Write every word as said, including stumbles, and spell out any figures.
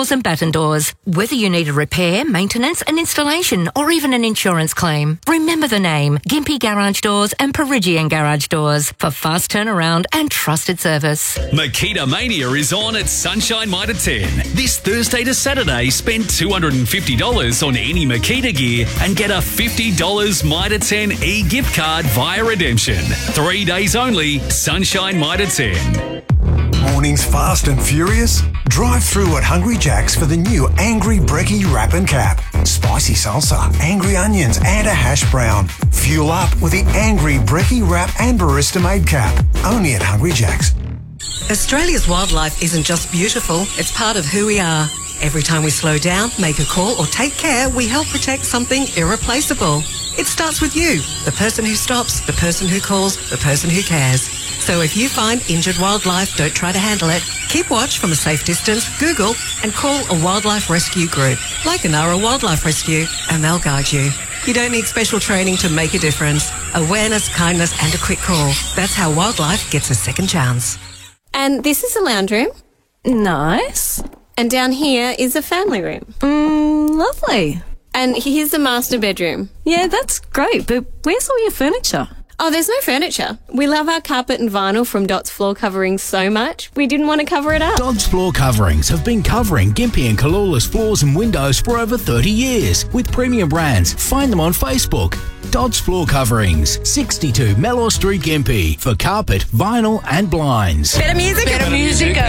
doors and batten doors. Whether you need a repair, maintenance, an installation, or even an insurance claim, remember the name Gympie Garage Doors and Perigian Garage Doors for fast turnaround and trusted service. Makita Mania is on at Sunshine Mitre ten. This Thursday to Saturday, spend two hundred fifty dollars on any Makita gear and get a fifty dollars Mitre ten e-gift card via redemption. Three days only, Sunshine Mitre ten. Mornings fast and furious? Drive through at Hungry Jack's for the new Angry Brekkie Wrap and Cap. Spicy salsa, angry onions and a hash brown. Fuel up with the Angry Brekkie Wrap and Barista Made Cap. Only at Hungry Jack's. Australia's wildlife isn't just beautiful, it's part of who we are. Every time we slow down, make a call or take care, we help protect something irreplaceable. It starts with you, the person who stops, the person who calls, the person who cares. So if you find injured wildlife, don't try to handle it. Keep watch from a safe distance, Google, and call a wildlife rescue group, like Anara Wildlife Rescue, and they'll guide you. You don't need special training to make a difference. Awareness, kindness, and a quick call. That's how wildlife gets a second chance. And this is a lounge room. Nice. And down here is a family room. Mm, lovely. And here's the master bedroom. Yeah, that's great, but where's all your furniture? Oh, there's no furniture. We love our carpet and vinyl from Dot's Floor Coverings so much, we didn't want to cover it up. Dot's Floor Coverings have been covering Gympie and Kalula's floors and windows for over thirty years with premium brands. Find them on Facebook. Dot's Floor Coverings, sixty-two Mellor Street, Gympie, for carpet, vinyl and blinds. Better music. Better music.